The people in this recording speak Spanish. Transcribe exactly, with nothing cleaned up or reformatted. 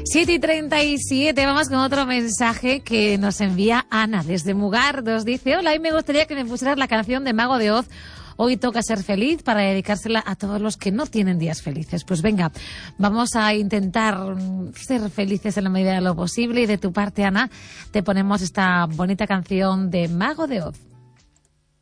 siete y treinta y siete, vamos con otro mensaje que nos envía Ana desde Mugardos. Dice: hola, y me gustaría que me pusieras la canción de Mago de Oz. Hoy toca ser feliz, para dedicársela a todos los que no tienen días felices. Pues venga, vamos a intentar ser felices en la medida de lo posible. Y de tu parte, Ana, te ponemos esta bonita canción de Mago de Oz.